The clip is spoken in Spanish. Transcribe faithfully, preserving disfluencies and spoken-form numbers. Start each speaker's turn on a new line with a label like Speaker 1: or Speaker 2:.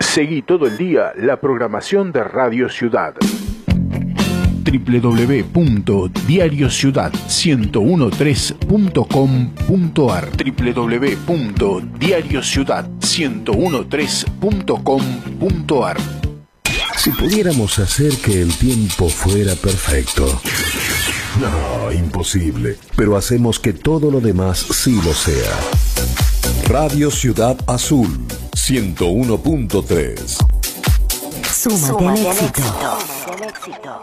Speaker 1: Seguí todo el día la programación de Radio Ciudad. doble u doble u doble u punto diario ciudad ciento trece punto com punto a r doble u doble u doble u punto diario ciudad ciento trece punto com punto a r.
Speaker 2: Si pudiéramos hacer que el tiempo fuera perfecto. No, imposible. Pero hacemos que todo lo demás sí lo sea. Radio Ciudad Azul, ciento uno punto tres.
Speaker 3: Súmate al éxito.